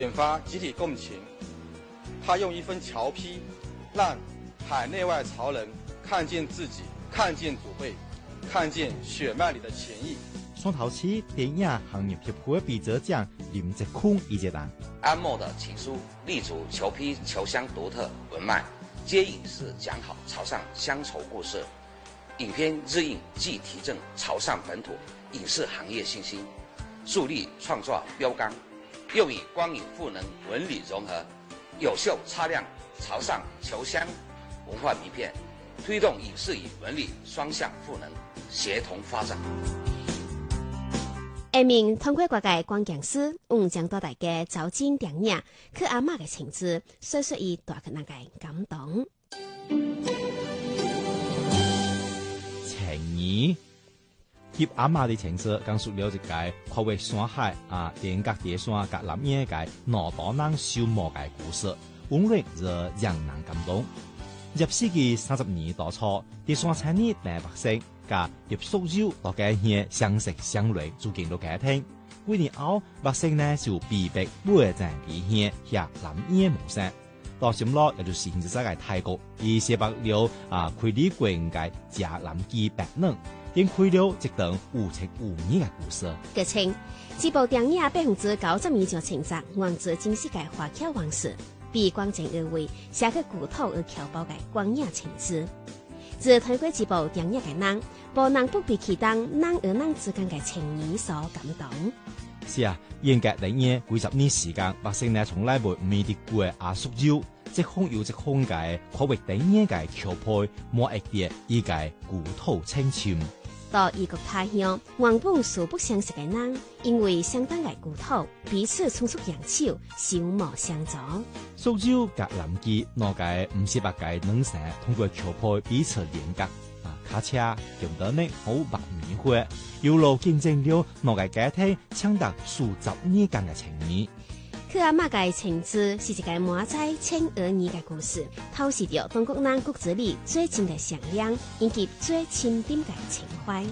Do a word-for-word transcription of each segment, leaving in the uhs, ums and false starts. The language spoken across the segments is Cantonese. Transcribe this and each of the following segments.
引发集体共情。他用一份侨批，让海内外潮人看见自己，看见祖辈，看见血脉里的情谊。 双头市电影行业协会比者奖林泽坤一节人。 安默的情书立足侨批侨乡独特文脉，接影视讲好潮汕乡愁故事。影片日映既提振潮汕本土影视行业信心，树立创作标杆，又以光影赋能文理融合，有效擦亮潮汕侨乡文化名片，推动影视与文理双向赋能，协同发展。 下面通过各界观讲师，我将带大家走进电影，去阿嬷嘅情字，说说伊带给咱嘅感动。 情義，翕阿嬷的情字，講述了一個跨越山海啊，連隔地山甲南野嘅羅多人修磨嘅故事，溫暖而讓人感動。入世紀三十年代初，地山產業大百姓甲入蘇州大家鄉相識相戀，組建咗家庭。幾年後，百姓呢就被迫搬進離鄉下南野謀生。到什麼也就是現在嘅泰國，以寫白了啊，開理國嘅嘉南基白嫩，連開了一段有情有義嘅故事。 劇情，這部電影百分之九十二就稱讚源自真實嘅華僑往事，比光正而為寫去古土而僑胞嘅光影情字。自睇過這部電影嘅人，無能不被其當人與人之間嘅情誼所感動。 是啊，嚴格嚟講，幾十年時間，百姓呢從來未未見過阿蘇州，即空有即空嘅跨越電影嘅橋配，莫一啲依個古土清泉。 到異國他鄉，原本素不相識嘅人，因為相當嘅古土，彼此匆促揚手，相貌相助。 蘇州甲南基兩個唔是百個能城，通過橋配彼此連接。卡車用得呢好白面花，有路見證了兩個家庭長達數十年間嘅情誼。 去阿嬷嘅情字是一個滿載情兒意嘅故事，透視着中國人骨子裡最真嘅善良，以及最深沉嘅情懷。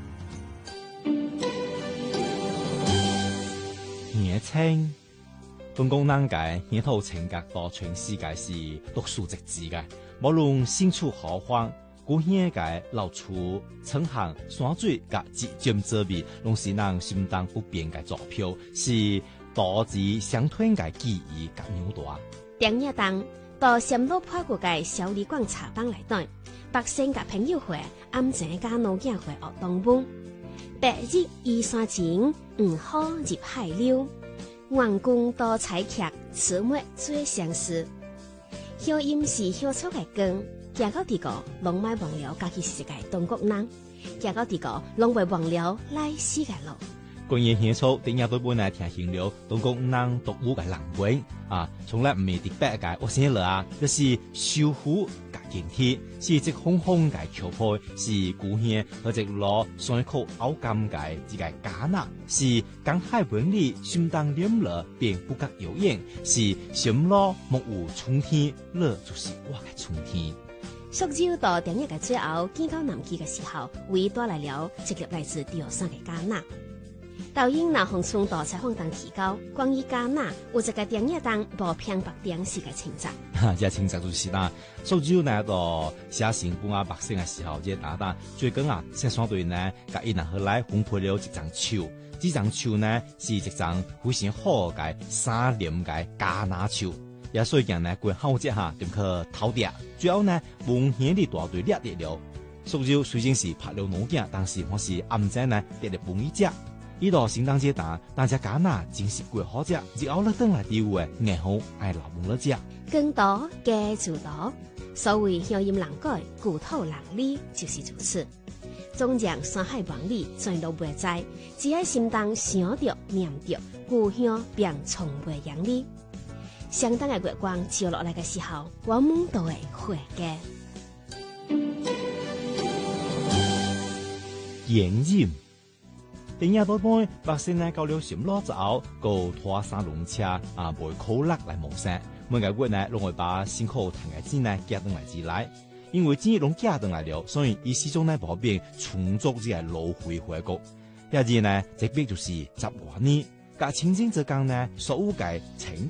野青，中國人嘅野土情格到全世界是獨樹一幟嘅，無論身處何方。古鄉嘅老厝、村巷、山水甲節儉之味，攏是人心當不變嘅座標，是多子相傳嘅記憶甲紐帶。 電影中，到SM路破過嘅小旅館茶坊內底，百姓甲朋友會暗前甲老囝會學東本。白日依山前，黃河入海流。員工多採劇，此末最相思。鄉音是鄉草嘅根。行到地個，攏莫忘了家己是一個中國人；行到地個，攏袂忘了來時嘅路。 關於鄉草，電影對本來聽行了中國人獨有嘅人文啊，從來唔係特別嘅，我先來啊，就是修復甲建設，是即風風嘅橋配，是古鄉和即攞山口拗金嘅一個假納，是江海文理相當黏熱，並不覺有影，是什麼木有春天，樂就是我嘅春天。 蘇州到電影嘅最後見到南基嘅時候，為帶來了一粒來自潮汕嘅假納。導演劉洪春到採訪當提到，關於假納有一個電影當無偏白電視嘅情節。 哈，這情節就是啦，蘇州呢到寫成本啊百姓嘅時候，這打打最緊啊，先相對呢，甲伊拿回來分配了一張樹，這張樹呢是一張非常好嘅三連嘅假納樹。也所以講呢，過好隻哈，點去偷啲，最後呢，蒙險的大隊掠跌了。蘇州雖然是拍了老鏡，但是我是暗前呢跌了蒙一隻。呢度聖誕節檔，大家假嗱真是過好隻，只後咧等來啲嘅硬好愛老蒙了隻。 更多嘅做多，所謂鄉音人改，古土人理，就是如此。縱然山海萬里，全都袂知，只喺心當想着念着，故鄉便從未揚哩。相當嘅月光照落嚟嘅時候，我們都會回嘅。 演繹電影多半百姓呢到了什麼之後，個拖三輪車啊，背苦力嚟謀生。每個月呢，攏會把辛苦賺嘅錢呢寄登來自來，因為錢攏寄登來了，所以伊始終呢無變充足，只係路回回國。第二呢，這邊就是十多年。 甲清醒之間呢，所有嘅情